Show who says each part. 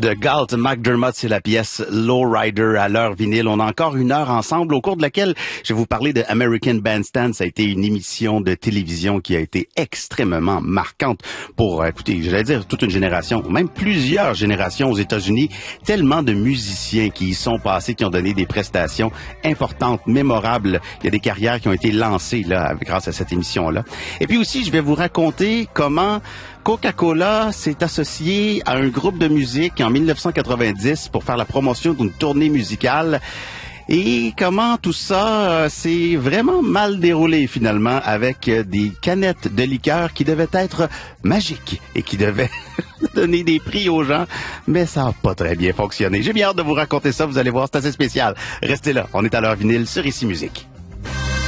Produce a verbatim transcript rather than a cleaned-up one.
Speaker 1: de Galt McDermott, c'est la pièce Lowrider à l'heure vinyle. On a encore une heure ensemble au cours de laquelle je vais vous parler de American Bandstand. Ça a été une émission de télévision qui a été extrêmement marquante pour, écoutez, j'allais dire toute une génération, même plusieurs générations aux États-Unis. Tellement de musiciens qui y sont passés, qui ont donné des prestations importantes, mémorables. Il y a des carrières qui ont été lancées là grâce à cette émission-là. Et puis aussi, je vais vous raconter comment Coca-Cola s'est associé à un groupe de musique en mille neuf cent quatre-vingt-dix pour faire la promotion d'une tournée musicale et comment tout ça euh, s'est vraiment mal déroulé finalement avec euh, des canettes de liqueur qui devaient être magiques et qui devaient donner des prix aux gens, mais ça n'a pas très bien fonctionné. J'ai bien hâte de vous raconter ça, vous allez voir, c'est assez spécial. Restez là, on est à l'heure vinyle sur Ici Musique.